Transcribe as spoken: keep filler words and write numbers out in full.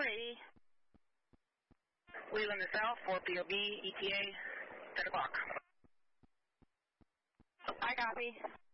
four eighty. Leland to south, four P O B, E T A, ten o'clock. I copy.